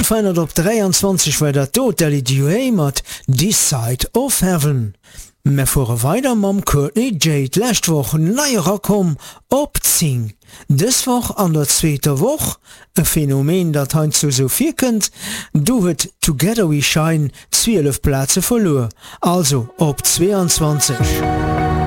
1923 war der Totally Duet mat This Side of Heaven. Me fuhren weiter mam Courtney Jade Lächtwoch neierer kom opzing. Deswoch an der zweiter Woch, e Phänomen dat hein zu so virkend, du het Together We Shine 12 Plätze verlor, also op 22.